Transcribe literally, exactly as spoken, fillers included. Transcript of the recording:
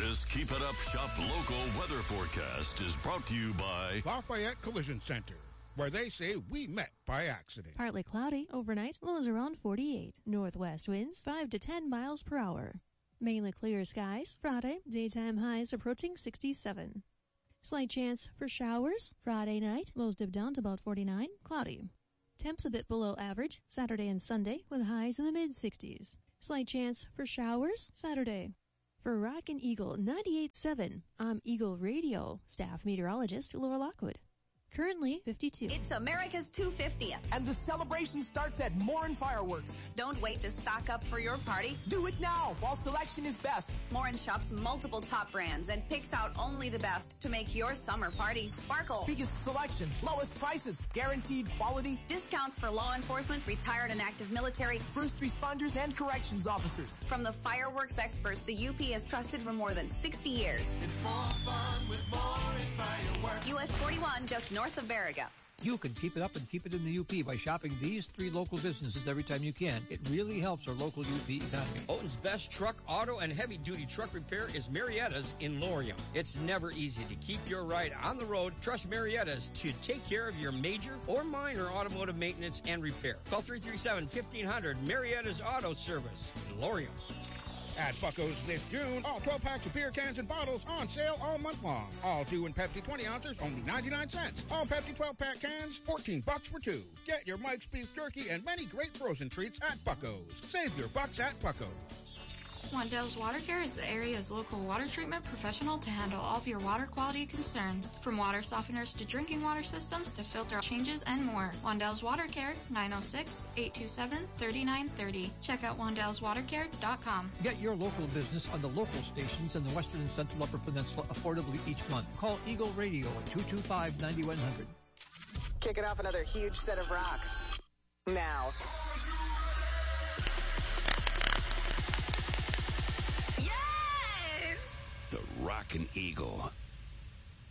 This Keep It Up Shop local weather forecast is brought to you by Lafayette Collision Center, where they say we met by accident. Partly cloudy overnight, lows around forty-eight. Northwest winds five to ten miles per hour. Mainly clear skies. Friday, daytime highs approaching sixty-seven. Slight chance for showers. Friday night, lows dip down to about forty-nine. Cloudy. Temps a bit below average Saturday and Sunday with highs in the mid-sixties. Slight chance for showers Saturday. For Rockin' Eagle ninety-eight point seven, I'm Eagle Radio staff meteorologist Laura Lockwood. Currently fifty-two. It's America's two hundred fiftieth. And the celebration starts at Morin Fireworks. Don't wait to stock up for your party. Do it now while selection is best. Morin shops multiple top brands and picks out only the best to make your summer party sparkle. Biggest selection, lowest prices, guaranteed quality. Discounts for law enforcement, retired and active military, first responders, and corrections officers. From the fireworks experts the U P has trusted for more than sixty years. It's more fun with Morin Fireworks. U S forty-one, just north of Baraga. You can keep it up and keep it in the U P by shopping these three local businesses every time you can. It really helps our local U P economy. Owen's best truck, auto, and heavy-duty truck repair is Marietta's in Lorient. It's never easy to keep your ride on the road. Trust Marietta's to take care of your major or minor automotive maintenance and repair. Call three three seven, fifteen hundred, Marietta's Auto Service in Lorient. At Bucko's this June, all twelve packs of beer cans and bottles on sale all month long. All two and Pepsi twenty ounces, only ninety-nine cents. All Pepsi twelve pack cans, fourteen bucks for two. Get your Mike's Beef Jerky and many great frozen treats at Bucko's. Save your bucks at Bucko's. Wandell's Water Care is the area's local water treatment professional to handle all of your water quality concerns. From water softeners to drinking water systems to filter changes and more. Wandell's Water Care, nine oh six, eight two seven, three nine three oh. Check out wandell's water care dot com. Get your local business on the local stations in the Western and Central Upper Peninsula affordably each month. Call Eagle Radio at two two five, nine one zero zero. Kicking off another huge set of rock. Now. Yes! The Rockin' Eagle